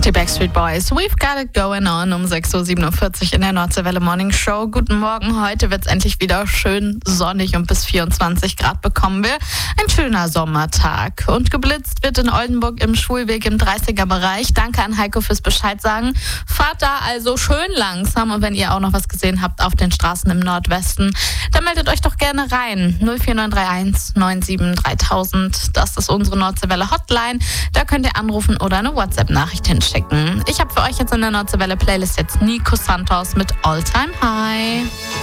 Die Backstreet Boys, We've Got It Going On um 6.47 Uhr in der Nordseewelle Morning Show. Guten Morgen, heute wird es endlich wieder schön sonnig und bis 24 Grad bekommen wir. Ein schöner Sommertag. Und geblitzt wird in Oldenburg im Schulweg im 30er-Bereich. Danke an Heiko fürs Bescheid sagen. Fahrt da also schön langsam und wenn ihr auch noch was gesehen habt auf den Straßen im Nordwesten, dann meldet euch doch gerne rein. 04931 97 3000. Das ist unsere Nordseewelle Hotline. Da könnt ihr anrufen oder eine WhatsApp-Nachricht hinschicken. Ich habe für euch jetzt in der Nordseewelle Playlist jetzt Nico Santos mit All Time High.